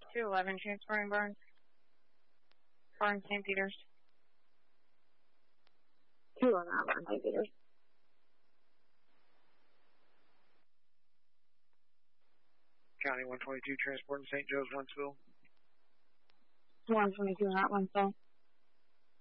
211 transporting Barnes. Barnes, St. Peters. 219 Barnes, St. Peters. County 122 transporting St. Joe's, Wentzville. 122 Hot Wentzville.